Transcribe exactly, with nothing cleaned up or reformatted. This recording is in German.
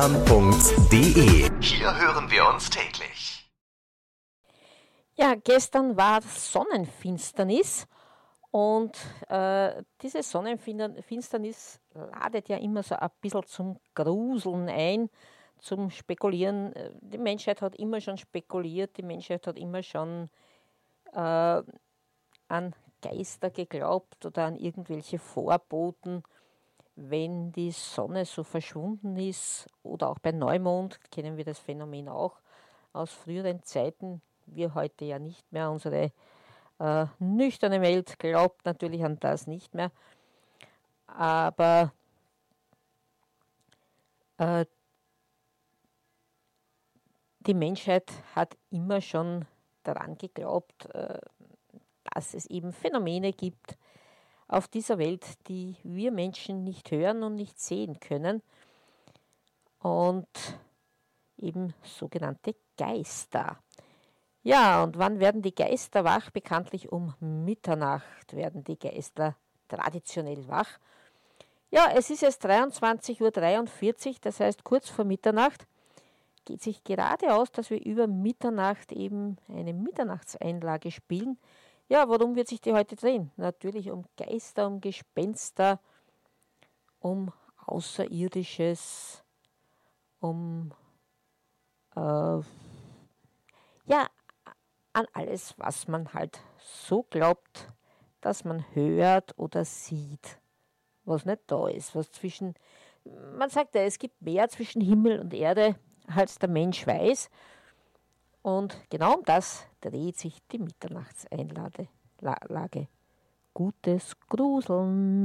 punkt de. Hier hören wir uns täglich. Ja, gestern war Sonnenfinsternis und äh, diese Sonnenfinsternis ladet ja immer so ein bisschen zum Gruseln ein, zum Spekulieren. Äh, Die Menschheit hat immer schon spekuliert, die Menschheit hat immer schon äh, an Geister geglaubt oder an irgendwelche Vorboten, wenn die Sonne so verschwunden ist oder auch bei Neumond, kennen wir das Phänomen auch aus früheren Zeiten. Wir heute ja nicht mehr. Unsere äh, nüchterne Welt glaubt natürlich an das nicht mehr. Aber äh, die Menschheit hat immer schon daran geglaubt, äh, dass es eben Phänomene gibt auf dieser Welt, die wir Menschen nicht hören und nicht sehen können. Und eben sogenannte Geister. Ja, und wann werden die Geister wach? Bekanntlich um Mitternacht werden die Geister traditionell wach. Ja, es ist jetzt dreiundzwanzig Uhr dreiundvierzig, das heißt kurz vor Mitternacht. Geht sich gerade aus, dass wir über Mitternacht eben eine Mitternachtseinlage spielen. Ja, worum wird sich die heute drehen? Natürlich um Geister, um Gespenster, um Außerirdisches, um äh, ja, an alles, was man halt so glaubt, dass man hört oder sieht, was nicht da ist, was zwischen, man sagt ja, es gibt mehr zwischen Himmel und Erde, als der Mensch weiß. Und genau um das dreht sich die Mitternachtseinlage. Gutes Gruseln.